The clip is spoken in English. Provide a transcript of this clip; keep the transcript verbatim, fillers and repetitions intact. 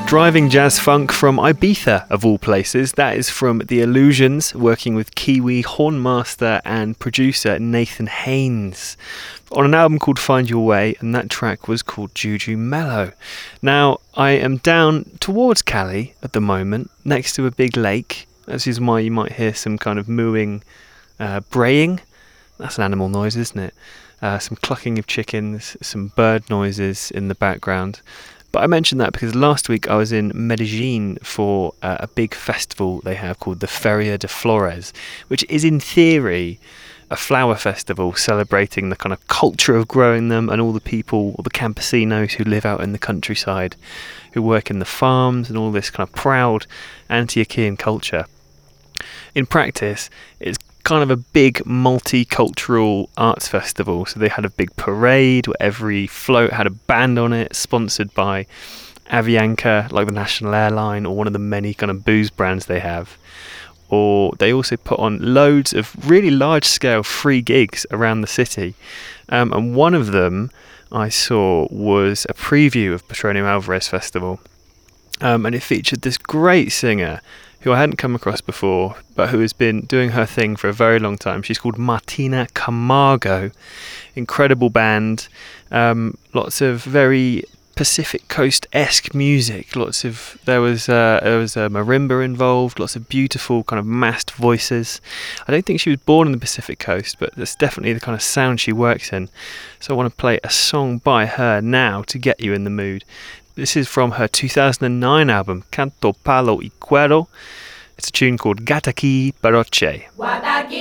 Driving jazz funk from Ibiza, of all places. That is from The Illusions, working with Kiwi hornmaster and producer Nathan Haynes on an album called Find Your Way, and that track was called Juju Mellow. Now, I am down towards Cali at the moment, next to a big lake. This is why you might hear some kind of mooing, uh, braying. That's an animal noise, isn't it? Uh, some clucking of chickens, some bird noises in the background. But I mentioned that because last week I was in Medellin for uh, a big festival they have called the Feria de Flores, which is in theory a flower festival celebrating the kind of culture of growing them and all the people, all the campesinos who live out in the countryside, who work in the farms and all this kind of proud Antiochean culture. In practice, it's kind of a big multicultural arts festival. So they had a big parade where every float had a band on it, sponsored by Avianca, like the national airline, or one of the many kind of booze brands they have. Or they also put on loads of really large scale free gigs around the city. Um, and one of them I saw was a preview of Petronium Alvarez Festival. Um, and it featured this great singer who I hadn't come across before, but who has been doing her thing for a very long time. She's called Martina Camargo. Incredible band. Um, lots of very Pacific Coast-esque music. Lots of there was uh, there was a marimba involved. Lots of beautiful kind of massed voices. I don't think she was born on the Pacific Coast, but that's definitely the kind of sound she works in. So I want to play a song by her now to get you in the mood. This is from her two thousand nine album, Canto, Palo y Cuero. It's a tune called Guataqui Paroche.